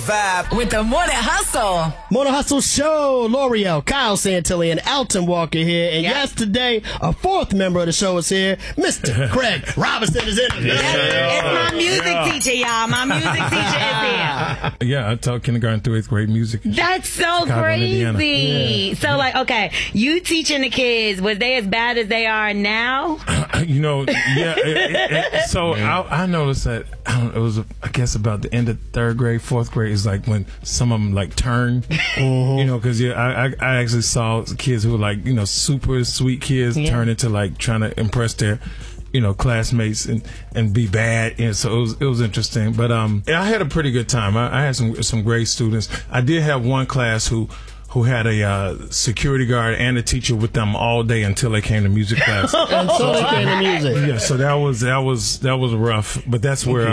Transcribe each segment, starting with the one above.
vibe. With the Morning Hustle. Morning Hustle Show. L'Oreal, Kyle Santilli, and Alton Walker here. And yesterday, a fourth member of the show is here. Mr. Craig Robinson is in the building. It's my music teacher, y'all. My music teacher is here. Yeah, I taught kindergarten through 8th grade music. That's so Chicago, crazy. Indiana. So, like, okay, you teaching the kids, was they as bad as they are now? You know, yeah. So I noticed that it was, I guess, about the end of 3rd grade, 4th grade is like when some of them like turn. You know, because I actually saw kids who were like, you know, super sweet kids turn into like trying to impress their, you know, classmates and be bad. And so it was interesting. But I had a pretty good time. I had some great students. I did have one class who had a security guard and a teacher with them all day until they came to music class. And so they came to music. Yeah, so that was rough. But that's where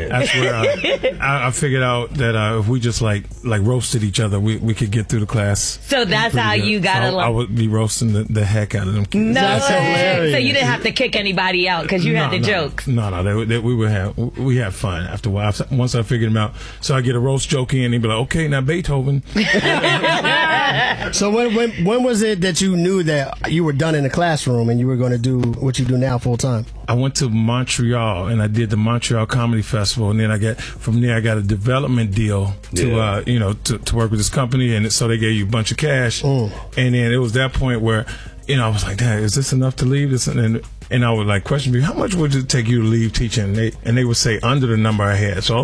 I figured out that if we just like roasted each other, we could get through the class. So that's how you got so along. I would be roasting the heck out of them kids. No That's way. hilarious. So you didn't have to kick anybody out because you had the jokes. No, we had fun after a while. Once I figured them out, so I get a roast joke in, and he'd be like, "Okay, now Beethoven." So when was it that you knew that you were done in the classroom and you were going to do what you do now full time? I went to Montreal and I did the Montreal Comedy Festival, and then I got a development deal to work with this company, and so they gave you a bunch of cash, and then it was that point where, you know, I was like, "Dad, is this enough to leave?" And I would like question me, "How much would it take you to leave teaching?" And they would say under the number I had. So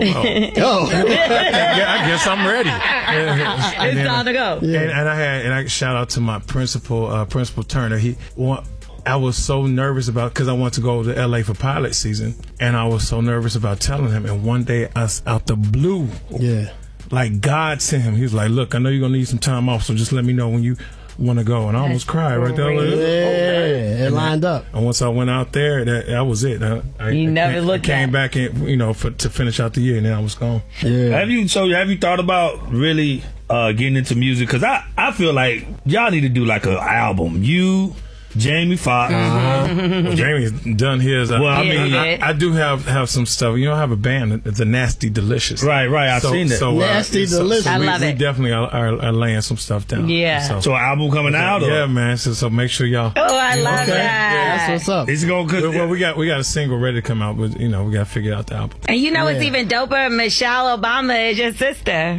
I guess I'm ready. It's time to go. And I shout out to my Principal Turner. I was so nervous because I wanted to go to LA for pilot season, and I was so nervous about telling him. And one day, out the blue, like God sent him. He was like, "Look, I know you're gonna need some time off, so just let me know when you want to go." And I almost cried right there. It lined up. And once I went out there, that was it. I came back and to finish out the year, and then I was gone. Yeah. Have you thought about really getting into music? Because I feel like y'all need to do like an album. You, Jamie Foxx. Well, Jamie's done his. Well, I mean, I do have some stuff. You know, I have a band. It's a Nasty Delicious. Right. I've seen that. Nasty Delicious. I love it. We definitely are laying some stuff down. Yeah. So an album coming out? Yeah, man. So make sure y'all. Oh, I love that. That's what's up. It's going good. Well, we got a single ready to come out, but we got to figure out the album. And you know what's even doper? Michelle Obama is your sister.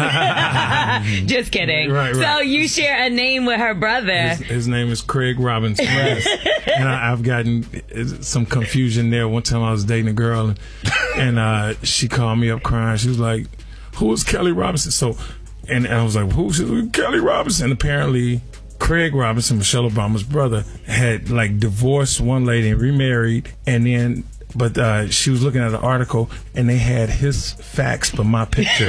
Just kidding. Right. So you share a name with her brother. His name is Craig Robinson. And I've gotten some confusion there. One time I was dating a girl, and she called me up crying. She was like, "Who is Kelly Robinson?" So, and I was like, "Who's Kelly Robinson?" Apparently, Craig Robinson, Michelle Obama's brother, had like divorced one lady and remarried, and then. But she was looking at an article, and they had his fax but my picture. Oh,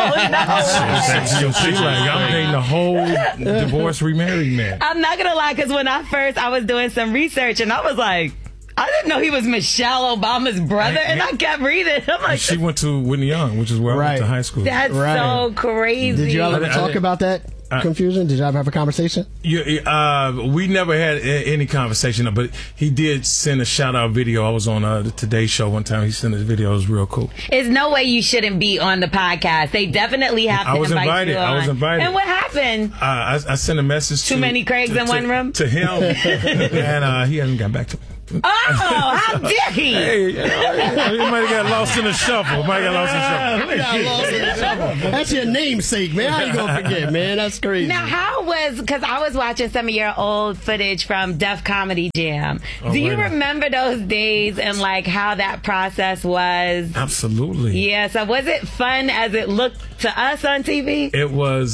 no. She's like, "I'm dating a whole divorced, remarried man." I'm not going to lie, because when I was doing some research, and I was like, I didn't know he was Michelle Obama's brother, and I kept reading. I'm like, she went to Whitney Young, which is where I went to high school. That's so crazy. Did you ever talk about that confusion? Did you ever have a conversation? We never had any conversation, but he did send a shout-out video. I was on the Today Show one time. He sent a video. It was real cool. There's no way you shouldn't be on the podcast. They definitely have to invite you on. I was invited. And what happened? I sent a message Too many Craigs in one room? to him, and he hasn't got back to me. Oh, how dare he? Hey, he might have got lost in the shuffle. That's your namesake, man. How you gonna forget, man? That's crazy. Now, because I was watching some of your old footage from Def Comedy Jam. Do you remember those days and like how that process was? Absolutely. Yeah, so was it fun as it looked to us on TV? It was,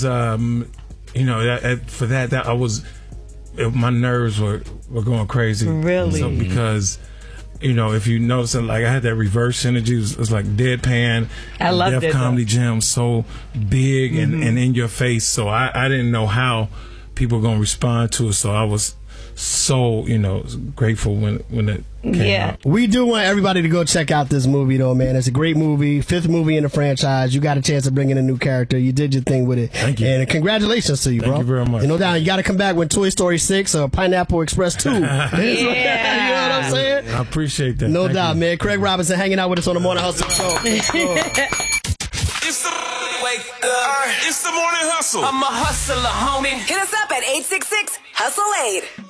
for that I was, my nerves were going crazy. Really? So because, if you notice, like I had that reverse energy. It was like deadpan. I loved it. Def Comedy Jam, so big and in your face. So I didn't know how people were going to respond to it. So I was so, grateful when it came out. We do want everybody to go check out this movie, though, man. It's a great movie. 5th movie in the franchise. You got a chance to bring in a new character. You did your thing with it. Thank you. And congratulations to you, bro. Thank you very much. No doubt. You got to come back when Toy Story 6 or Pineapple Express 2. You know what I'm saying? I appreciate that. No doubt, man. Craig Robinson hanging out with us on the Morning Hustle Show. It's the way wake up. It's the morning hustle. I'm a hustler, homie. Hit us up at 866-HUSTLE-8.